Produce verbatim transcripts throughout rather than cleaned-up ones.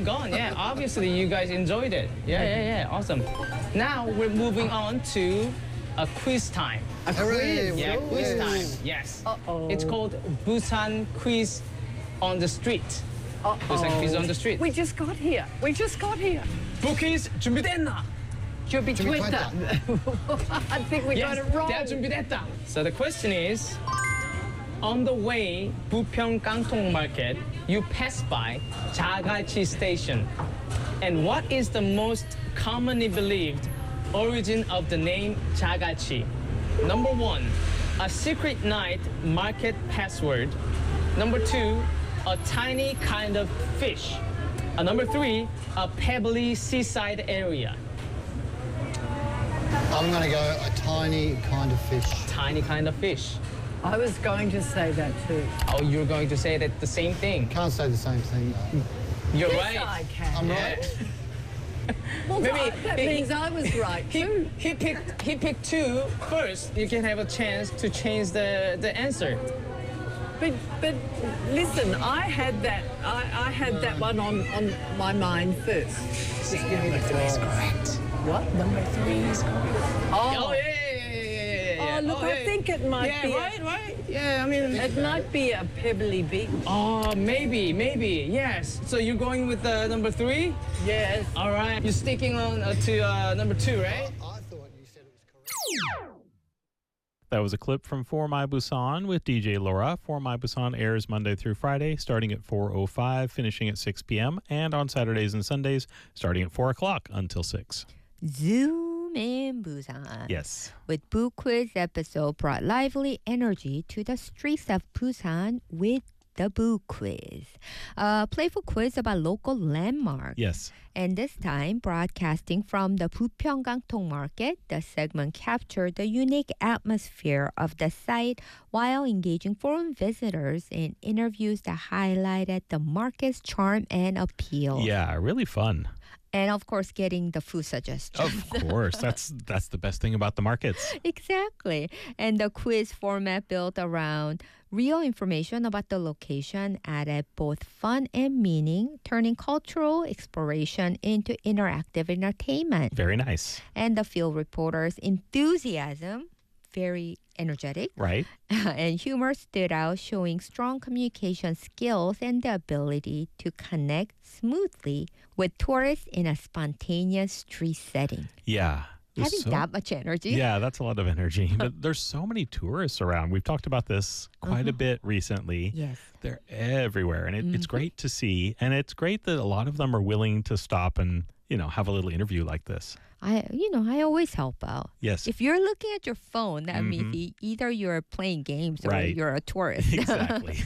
gone. Yeah, obviously you guys enjoyed it. Yeah, yeah, yeah. Awesome. Now we're moving on to a quiz time. A quiz? Yeah, quiz time. Yes. Uh-oh. It's called Busan Quiz on the Street. Uh-oh. Busan Quiz on the Street. We just got here. We just got here. Bookies 준비됐나? 준비됐다. I think we got Yes, it wrong. 다 준비됐다. So the question is, on the way Bupyeong Kangtong Market, you pass by Jagachi Station. And what is the most commonly believed origin of the name Jagachi? Number one, a secret night market password. Number two, a tiny kind of fish. Uh, number three, a pebbly seaside area. I'm going to go a tiny kind of fish. Tiny kind of fish. I was going to say that too. Oh, you're going to say that the same thing. Can't say the same thing. You're Yes, right. I can. I'm Yeah. right. Well, Maybe that, that he- means I was right He, too. he picked he picked two first. You can have a chance to change the, the answer. But but listen, I had that I, I had that one on, on my mind first. See, number three is correct. What? Number three is correct. Oh, Oh yeah, yeah, yeah, yeah, yeah, yeah. Oh, look, I yeah. think it might yeah, be a- right, right. Yeah, I mean. it might be a pebbly beach. Oh, maybe, maybe, yes. So you're going with uh, number three? Yes. All right. You're sticking on uh, to uh, number two, right? I thought you said it was correct. That was a clip from For My Busan with D J Laura. For My Busan airs Monday through Friday, starting at four oh five, finishing at six p.m., and on Saturdays and Sundays, starting at four o'clock until six. Zoom in Busan. Yes. With Boo Quiz episode brought lively energy to the streets of Busan with the Boo Quiz. A playful quiz about local landmarks. Yes. And this time, broadcasting from the Bupyeong Kangtong Market, the segment captured the unique atmosphere of the site while engaging foreign visitors in interviews that highlighted the market's charm and appeal. Yeah, really fun. And of course, getting the food suggestions. Of course. That's that's the best thing about the markets. Exactly. And the quiz format built around real information about the location added both fun and meaning, turning cultural exploration into interactive entertainment. Very nice. And the field reporters' enthusiasm, very energetic, Right? and humor stood out, showing strong communication skills and the ability to connect smoothly with tourists in a spontaneous street setting. Yeah. There's Having so- that much energy. Yeah, that's a lot of energy. But there's so many tourists around. We've talked about this quite a bit recently. Yes. They're everywhere, and it, it's great to see. And it's great that a lot of them are willing to stop and, you know, have a little interview like this. I, you know, I always help out. Yes. If you're looking at your phone, that means e- either you're playing games or Right. you're a tourist. Exactly.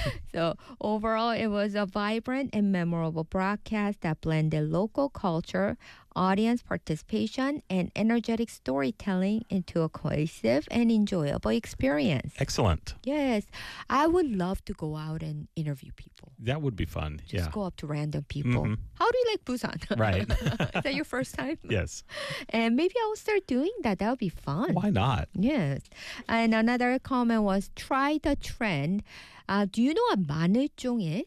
So overall, it was a vibrant and memorable broadcast that blended local culture, audience participation, and energetic storytelling into a cohesive and enjoyable experience. Excellent. Yes, I would love to go out and interview people. That would be fun. Just yeah. go up to random people. Mhm. How do you like Busan? Right. Is that your first time? Yes. And maybe I'll start doing that. That would be fun. Why not? Yes. And another comment was try the trend. Uh, do you know what 마늘종 is?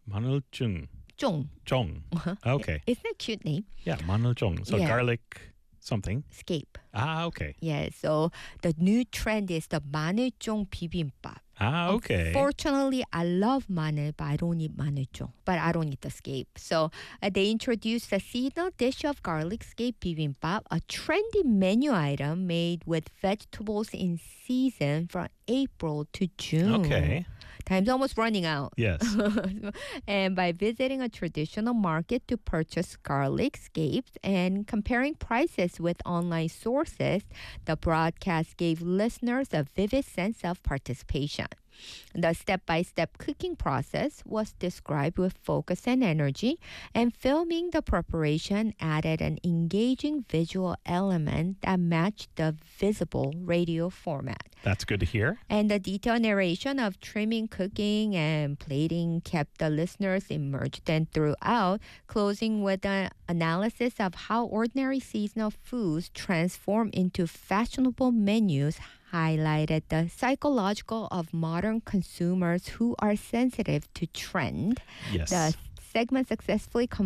마늘종. 종. Jong. Okay. Isn't that a cute name? Yeah, 마늘종. So Yeah. garlic something. Escape. Ah, okay. Yeah. So the new trend is the 마늘종 bibimbap. Ah, okay. Fortunately, I love 마늘, but I don't eat 마늘종. But I don't eat the scape. So uh, they introduced the seasonal dish of garlic scape bibimbap, a trendy menu item made with vegetables in season from April to June. Okay. Time's almost running out. Yes. And by visiting a traditional market to purchase garlic scapes and comparing prices with online sources, the broadcast gave listeners a vivid sense of participation. The step-by-step cooking process was described with focus and energy, and filming the preparation added an engaging visual element that matched the visible radio format. That's good to hear. And the detailed narration of trimming, cooking, and plating kept the listeners immersed and throughout, closing with an analysis of how ordinary seasonal foods transform into fashionable menus highlighted the psychological of modern consumers who are sensitive to trend. Yes. The segment successfully